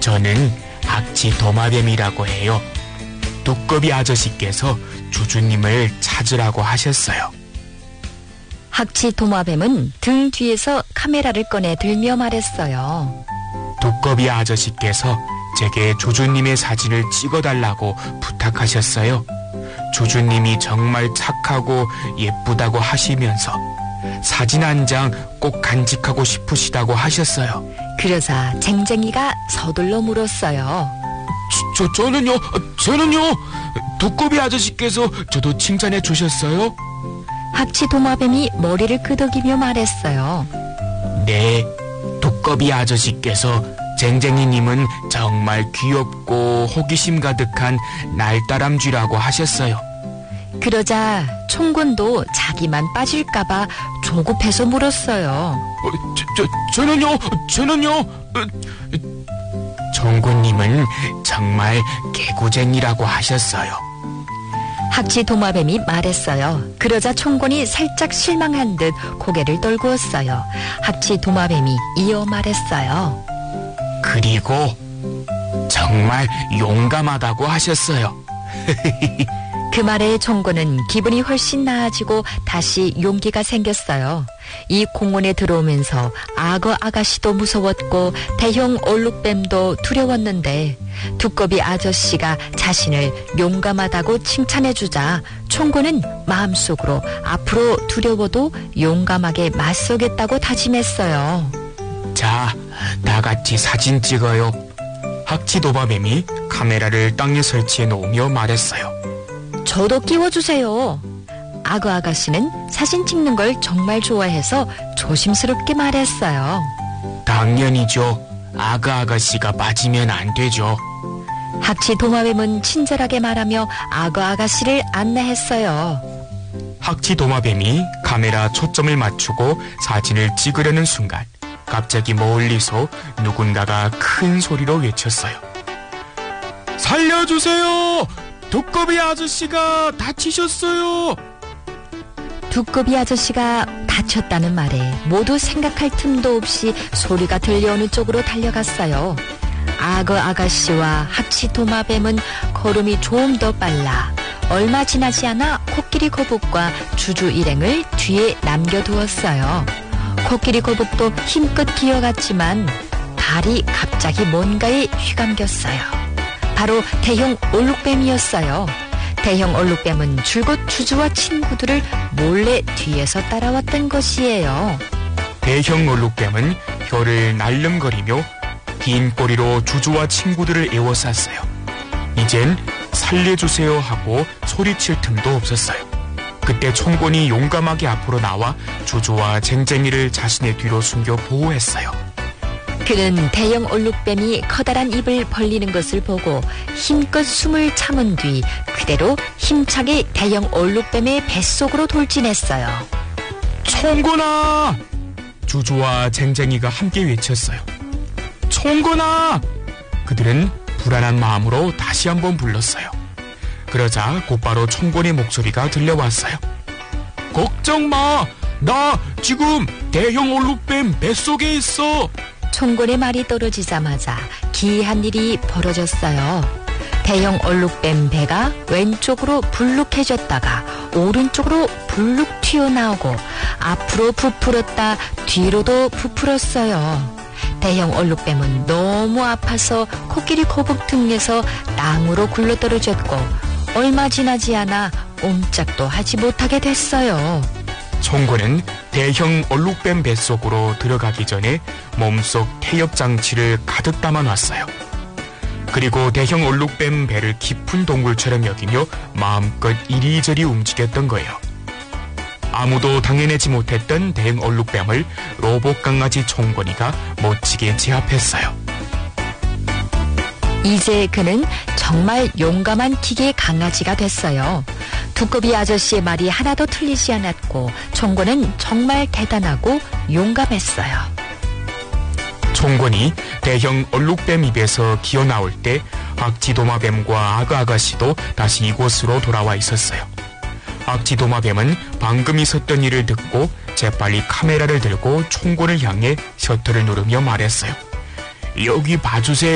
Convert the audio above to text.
저는 학치 도마뱀이라고 해요. 두꺼비 아저씨께서 주주님을 찾으라고 하셨어요. 학치 도마뱀은 등 뒤에서 카메라를 꺼내 들며 말했어요. 두꺼비 아저씨께서 제게 주주님의 사진을 찍어달라고 부탁하셨어요. 주주님이 정말 착하고 예쁘다고 하시면서 사진 한 장 꼭 간직하고 싶으시다고 하셨어요. 그러자 쟁쟁이가 서둘러 물었어요. 저는요. 두꺼비 아저씨께서 저도 칭찬해 주셨어요? 학치 도마뱀이 머리를 끄덕이며 말했어요. 네, 두꺼비 아저씨께서 쟁쟁이님은 정말 귀엽고 호기심 가득한 날다람쥐라고 하셨어요. 그러자 총곤도 자기만 빠질까봐 조급해서 물었어요. 저는요. 총곤님은 정말 개구쟁이라고 하셨어요. 학치 도마뱀이 말했어요. 그러자 총곤이 살짝 실망한 듯 고개를 떨구었어요. 학치 도마뱀이 이어 말했어요. 그리고 정말 용감하다고 하셨어요. 그 말에 총곤은 기분이 훨씬 나아지고 다시 용기가 생겼어요. 이 공원에 들어오면서 악어 아가씨도 무서웠고 대형 얼룩뱀도 두려웠는데 두꺼비 아저씨가 자신을 용감하다고 칭찬해주자 총곤은 마음속으로 앞으로 두려워도 용감하게 맞서겠다고 다짐했어요. 자, 다 같이 사진 찍어요. 학치 도마뱀이 카메라를 땅에 설치해 놓으며 말했어요. 저도 끼워주세요. 악어 아가씨는 사진 찍는 걸 정말 좋아해서 조심스럽게 말했어요. 당연히죠. 악어 아가씨가 빠지면 안 되죠. 학치 도마뱀은 친절하게 말하며 악어 아가씨를 안내했어요. 학치 도마뱀이 카메라 초점을 맞추고 사진을 찍으려는 순간 갑자기 멀리서 누군가가 큰 소리로 외쳤어요. 살려주세요! 두꺼비 아저씨가 다치셨어요! 두꺼비 아저씨가 다쳤다는 말에 모두 생각할 틈도 없이 소리가 들려오는 쪽으로 달려갔어요. 악어 아가씨와 학치 도마뱀은 걸음이 좀 더 빨라 얼마 지나지 않아 코끼리 거북과 주주 일행을 뒤에 남겨두었어요. 코끼리 거북도 힘껏 기어갔지만 발이 갑자기 뭔가에 휘감겼어요. 바로 대형 얼룩뱀이었어요. 대형 얼룩뱀은 줄곧 주주와 친구들을 몰래 뒤에서 따라왔던 것이에요. 대형 얼룩뱀은 혀를 날름거리며 긴 꼬리로 주주와 친구들을 에워쌌어요. 이젠 살려주세요 하고 소리칠 틈도 없었어요. 그때 총곤이 용감하게 앞으로 나와 주주와 쟁쟁이를 자신의 뒤로 숨겨 보호했어요. 그는 대형 얼룩뱀이 커다란 입을 벌리는 것을 보고 힘껏 숨을 참은 뒤 그대로 힘차게 대형 얼룩뱀의 뱃속으로 돌진했어요. 총곤아! 주주와 쟁쟁이가 함께 외쳤어요. 총곤아! 그들은 불안한 마음으로 다시 한번 불렀어요. 그러자 곧바로 총곤의 목소리가 들려왔어요. 걱정 마! 나 지금 대형 얼룩뱀 뱃속에 있어! 총곤의 말이 떨어지자마자 기이한 일이 벌어졌어요. 대형 얼룩뱀 배가 왼쪽으로 불룩해졌다가 오른쪽으로 불룩 튀어나오고 앞으로 부풀었다 뒤로도 부풀었어요. 대형 얼룩뱀은 너무 아파서 코끼리 거북 등에서 땅으로 굴러떨어졌고 얼마 지나지 않아 옴짝도 하지 못하게 됐어요. 총곤은 대형 얼룩뱀 뱃속으로 들어가기 전에 몸속 태엽 장치를 가득 담아놨어요. 그리고 대형 얼룩뱀 배를 깊은 동굴처럼 여기며 마음껏 이리저리 움직였던 거예요. 아무도 당해내지 못했던 대형 얼룩뱀을 로봇 강아지 총곤이가 멋지게 제압했어요. 이제 그는 정말 용감한 기계 강아지가 됐어요. 두꺼비 아저씨의 말이 하나도 틀리지 않았고 총곤은 정말 대단하고 용감했어요. 총곤이 대형 얼룩뱀 입에서 기어나올 때 학치도마뱀과 악어 아가씨도 다시 이곳으로 돌아와 있었어요. 학치도마뱀은 방금 있었던 일을 듣고 재빨리 카메라를 들고 총곤을 향해 셔터를 누르며 말했어요. 여기 봐주세요.